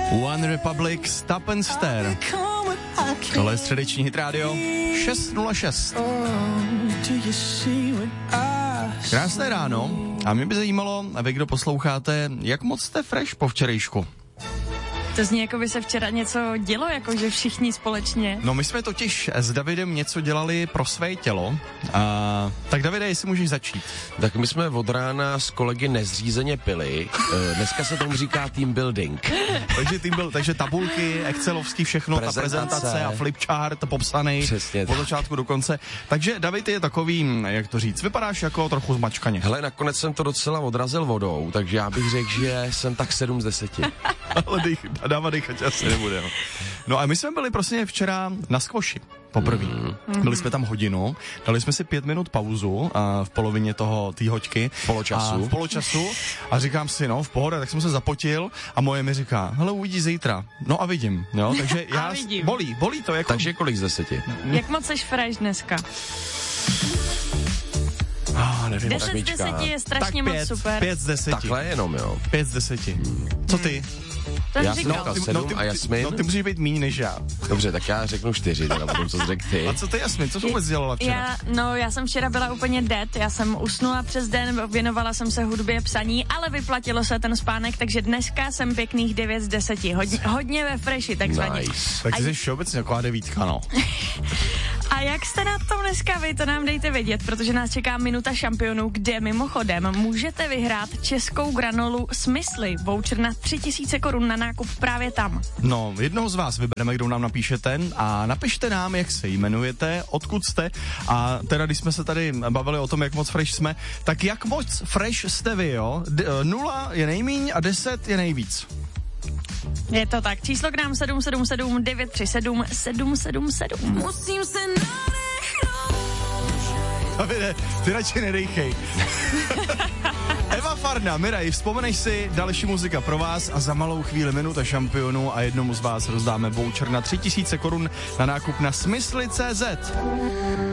One Republic, Stop and Stare. Tohle je středeční Hit Radio 606. Krásné ráno a mě by zajímalo, a vy, kdo posloucháte, jak moc jste fresh po včerejšku? To zní, jako by se včera něco dělo, jakože všichni společně. No my jsme totiž s Davidem něco dělali pro své tělo. Tak Davide, jestli můžeš začít. Tak my jsme od rána s kolegy nezřízeně pili. Dneska se tomu říká team building. takže tabulky, excelovský, všechno, ta prezentace a flipchart popsaný od začátku do konce. Takže David je takový, jak to říct, vypadáš jako trochu zmačkaně. Hele, nakonec jsem to docela odrazil vodou, takže já bych řekl, že jsem tak 7 z 10. Ale dávat dýchat asi nebude. No a my jsme byli prostě včera na skvoši. Poprvé. Byli jsme tam hodinu, dali jsme si 5 minut pauzu v polovině té hoďky. V poločasu. A říkám si, no v pohodě, tak jsem se zapotil a moje mi říká, hele, uvidíš zítra. No a vidím, jo, takže já bolí to. Jako... Takže kolik z 10? Jak moc seš fresh dneska? Nevím. 10 z 10 je strašně moc super. 5 z 10. Takhle jenom, jo. 5 z 10. Co ty? Já jsem říkal 7 a Jasmin? No ty musíš být míň než já. Dobře, tak já řeknu 4, teda potom co jsi řekl ty. A co ty, Jasmin, co jsi vůbec dělala včera? Já jsem včera byla úplně dead, já jsem usnula přes den, věnovala jsem se hudbě, psaní, ale vyplatilo se ten spánek, takže dneska jsem pěkných 9 z 10. Hodně ve freshi, takzvaně. Nice. Tak ty jsi všeobecně taková 9, no. A jak jste na tom dneska vy, to nám dejte vědět, protože nás čeká minuta šampionů, kde mimochodem můžete vyhrát českou granolu Smysly, voucher na 3000 korun na nákup právě tam. No, jednoho z vás vybereme, kdo nám napíšete a napište nám, jak se jmenujete, odkud jste a teda, když jsme se tady bavili o tom, jak moc fresh jsme, tak jak moc fresh jste vy, jo? 0 je nejmíň a 10 je nejvíc. Je to tak. Číslo k nám 777 937 777. Musím se nadechnout. Davide, ty radši nedejchej. Eva Farna, Miraj, vzpomeneš si, další muzika pro vás a za malou chvíli minuta šampionu a jednomu z vás rozdáme voucher na 3000 korun na nákup na smysly.cz.